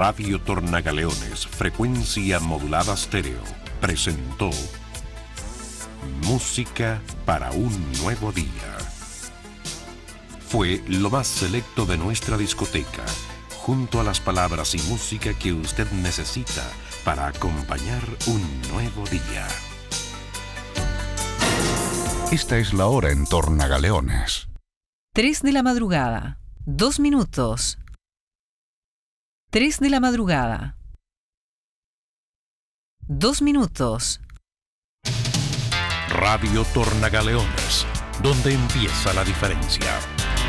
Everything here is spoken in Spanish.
Radio Tornagaleones, frecuencia modulada estéreo, presentó Música para un nuevo día. Fue lo más selecto de nuestra discoteca, junto a las palabras y música que usted necesita para acompañar un nuevo día. Esta es la hora en Tornagaleones. 3 de la madrugada, 2 minutos. 3 de la madrugada, 2 minutos. Radio Tornagaleones, donde empieza la diferencia.